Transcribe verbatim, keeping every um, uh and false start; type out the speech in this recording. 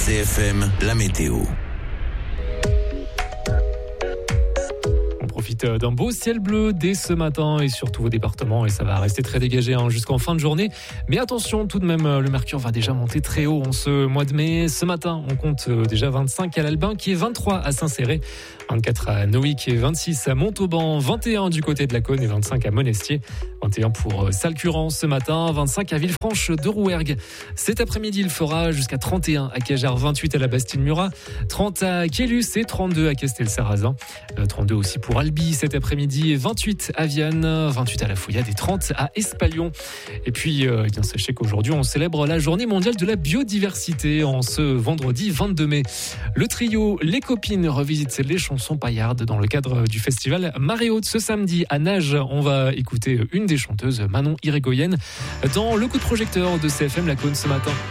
C F M, la météo. On profite d'un beau ciel bleu dès ce matin et sur tous vos départements et ça va rester très dégagé hein, jusqu'en fin de journée. Mais attention tout de même, le mercure va déjà monter très haut en ce mois de mai. Ce matin, on compte déjà vingt-cinq à l'Albin qui est vingt-trois à Saint-Céré, vingt-quatre à Noïc et vingt-six à Montauban, vingt et un du côté de la Cône et vingt-cinq à Monestier, vingt et un pour Salcurans ce matin, vingt-cinq à Villefranche de Rouergue. Cet après-midi, il fera jusqu'à trente et un à Cajar, vingt-huit à la Bastille-Murat, trente à Quélus et trente-deux à Castel-Sarrazin, trente-deux aussi pour Albi cet après-midi, vingt-huit à Vienne, vingt-huit à La Fouillade et trente à Espalion. Et puis, euh, eh bien, sachez qu'aujourd'hui, on célèbre la journée mondiale de la biodiversité en ce vendredi vingt-deux mai. Le trio Les Copines revisite les chansons paillardes dans le cadre du festival Marée Haute. Ce samedi à Nages, on va écouter une des chanteuses, Manon Irigoyen, dans le coup de projecteur de C F M La Cône ce matin.